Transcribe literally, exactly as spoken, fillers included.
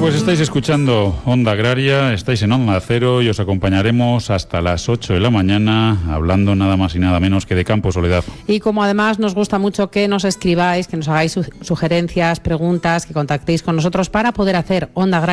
Pues estáis escuchando Onda Agraria, estáis en Onda Cero y os acompañaremos hasta las ocho de la mañana hablando nada más y nada menos que de campo, Soledad. Y como además nos gusta mucho que nos escribáis, que nos hagáis su- sugerencias, preguntas, que contactéis con nosotros para poder hacer Onda Agraria